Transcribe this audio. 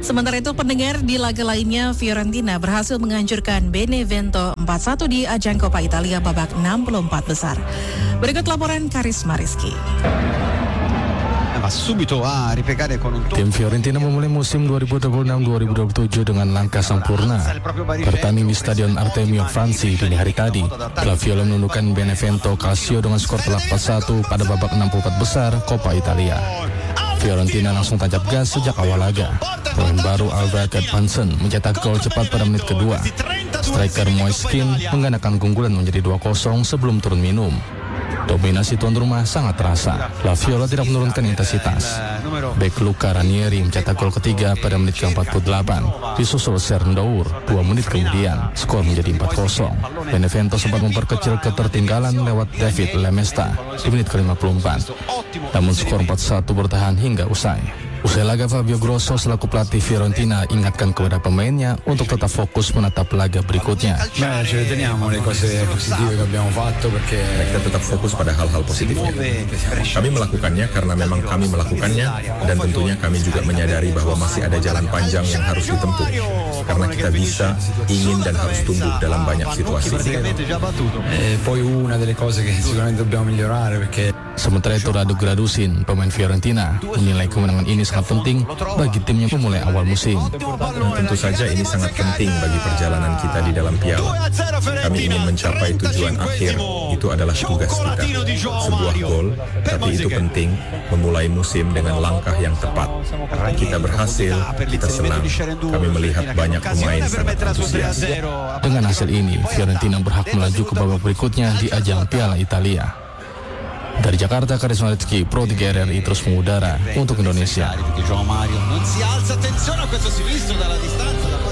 Sementara itu pendengar, di laga lainnya Fiorentina berhasil menghancurkan Benevento 4-1 di ajang Coppa Italia babak 64 besar. Berikut laporan Karisma Rizky. Tim Fiorentina memulai musim 2026-2027 dengan langkah sempurna. Bertanding di Stadion Artemio Franchi dini hari tadi, La Viola menundukkan Benevento Calcio dengan skor telak 4-1 pada babak 64 besar Coppa Italia. Fiorentina langsung tancap gas sejak awal laga. Pemain baru Albert Edpansen mencetak gol cepat pada menit kedua. Striker Moiskin menggandakan keunggulan menjadi 2-0 sebelum turun minum. Dominasi tuan rumah sangat terasa. La Viola tidak menurunkan intensitas. Bek Luca Ranieri mencetak gol ketiga pada menit ke-48. Disusul Serndour 2 menit kemudian. Skor menjadi 4-0. Benevento sempat memperkecil ketertinggalan lewat David Lemesta di menit ke-54. Namun skor 4-1 bertahan hingga usai. Usai laga, Fabio Grosso selaku pelatih Fiorentina ingatkan kepada pemainnya untuk tetap fokus menatap laga berikutnya. Kita tetap fokus pada hal-hal positifnya. Kami melakukannya karena memang kami melakukannya, dan tentunya kami juga menyadari bahwa masih ada jalan panjang yang harus ditempuh. Karena kita bisa, ingin, dan harus tumbuh dalam banyak situasi. Sementara itu Radu Gradusin, pemain Fiorentina, menilai kemenangan ini sangat penting bagi timnya memulai awal musim. Dan tentu saja ini sangat penting bagi perjalanan kita di dalam piala. Kami ingin mencapai tujuan akhir, itu adalah tugas kita. Sebuah gol, tapi itu penting, memulai musim dengan langkah yang tepat. Kita berhasil, kita senang. Kami melihat banyak pemain sangat antusias. Dengan hasil ini, Fiorentina berhak melaju ke babak berikutnya di ajang Piala Italia. Dari Jakarta, Karisma Rizky, Pro 3 RRI terus mengudara untuk Indonesia.